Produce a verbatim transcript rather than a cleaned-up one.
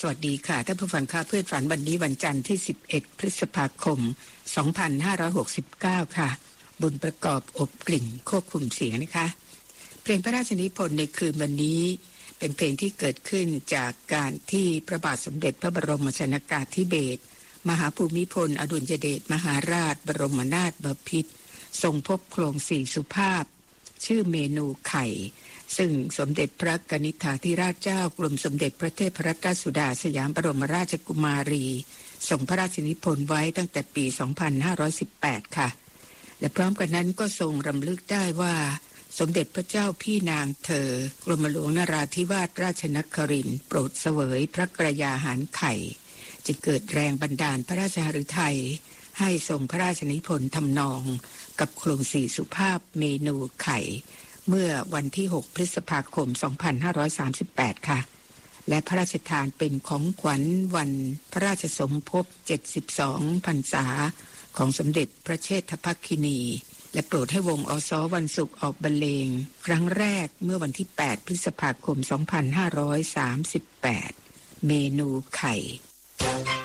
สวัสดีค่ะท่านผู้ฟังค่ะเพื่อนฝันวันนี้วันจันทร์ที่สิบเอ็ดพฤษภาคมสองพันห้าร้อยหกสิบเก้าค่ะบุญประกอบอบกลิ่นควบคุมเสียงนะคะเพลงพระราชนิพนธ์ในคืนวันนี้เป็นเพลงที่เกิดขึ้นจากการที่พระบาทสมเด็จพระบรมชนกาธิเบศรมหาภูมิพลอดุลยเดชมหาราชบรมนาถบพิตรทรงพบโครงสี่สุภาพชื่อเมนูไข่ซึ่งสมเด็จพระกนิษฐาธิราชเจ้ากรมสมเด็จพระเทพรัตนราชสุดาสยามบรมราชกุมารีส่งพระราชนิพนธ์ไว้ตั้งแต่ปี สองพันห้าร้อยสิบแปด ค่ะและพร้อมกันนั้นก็ทรงรำลึกได้ว่าสมเด็จพระเจ้าพี่นางเธอกรมหลวงนราธิวาสราชนครินทร์โปรดเสวยพระกรยาหารไข่จะเกิดแรงบันดาลพระราชหฤทัยให้ทรงพระราชนิพนธ์ทำนองกับโครงสี่สุภาพเมนูไข่เมื่อวันที่หกพฤษภาคมสองพันห้าร้อยสามสิบแปดค่ะและพระราชทานเป็นของขวัญวันพระราชสมภพเจ็ดสิบสองพรรษาของสมเด็จพระเชษฐภคินีและโปรดให้วงอสวันศุกร์ออกบรรเลงครั้งแรกเมื่อวันที่แปดพฤษภาคมสองพันห้าร้อยสามสิบแปดเมนูไข่